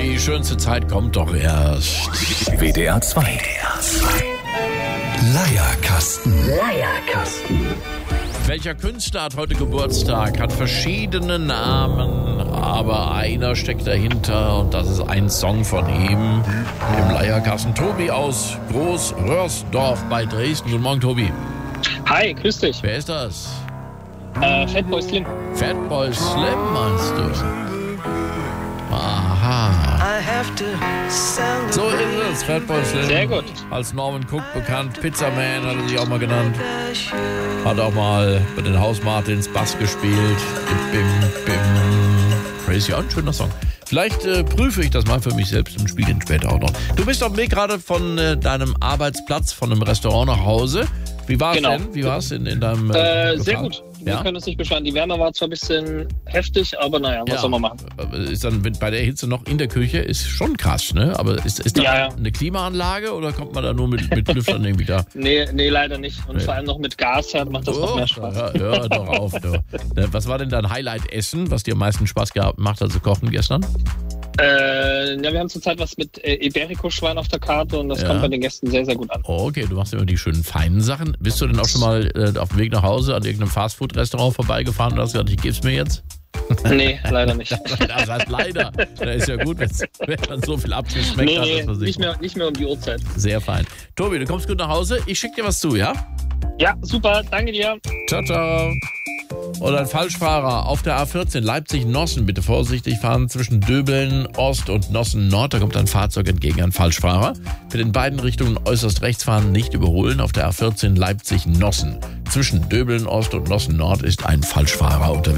Die schönste Zeit kommt doch erst. WDR 2. Leierkasten. Welcher Künstler hat heute Geburtstag? Hat verschiedene Namen, aber einer steckt dahinter und das ist ein Song von ihm. Im Leierkasten. Tobi aus Groß-Röhrsdorf bei Dresden. Guten Morgen, Tobi. Hi, grüß dich. Wer ist das? Fatboy Slim. Fatboy Slim meinst du? Aha. So ist es, Fatboy Slim. Sehr gut. Als Norman Cook bekannt. Pizzaman hat er sich auch mal genannt. Hat auch mal bei den House Martins Bass gespielt. Bim, bim. Crazy, auch ein schöner Song. Vielleicht prüfe ich das mal für mich selbst und spiele ihn später auch noch. Du bist auf dem Weg gerade von deinem Arbeitsplatz, von einem Restaurant nach Hause. Wie war es denn? Wie war es in deinem sehr gut. Wir können uns nicht beschweren. Die Wärme war zwar ein bisschen heftig, aber naja, was soll man machen? Ist dann bei der Hitze noch in der Küche, ist schon krass, ne? Aber ist da eine Klimaanlage oder kommt man da nur mit Lüftern irgendwie da? Nee, leider nicht. Und vor allem noch mit Gasherd macht das noch mehr Spaß. Hör doch auf, du. Was war denn dein Highlight-Essen, was dir am meisten Spaß gemacht hat zu kochen gestern? Wir haben zurzeit was mit Iberico-Schwein auf der Karte und das kommt bei den Gästen sehr, sehr gut an. Oh, okay, du machst immer die schönen feinen Sachen. Bist du denn auch schon mal auf dem Weg nach Hause an irgendeinem Fastfood-Restaurant vorbeigefahren und hast gesagt, ich geb's mir jetzt? Nee, leider nicht. Das heißt leider. Da ist ja gut, wenn dann so viel abgeschmeckt hat. Nee, nicht mehr um die Uhrzeit. Sehr fein. Tobi, du kommst gut nach Hause. Ich schicke dir was zu, ja? Ja, super. Danke dir. Ciao, ciao. Und ein Falschfahrer auf der A14 Leipzig-Nossen. Bitte vorsichtig fahren zwischen Döbeln Ost und Nossen Nord. Da kommt ein Fahrzeug entgegen, ein Falschfahrer. Für den beiden Richtungen äußerst rechts fahren, nicht überholen. Auf der A14 Leipzig-Nossen. Zwischen Döbeln Ost und Nossen Nord ist ein Falschfahrer unterwegs.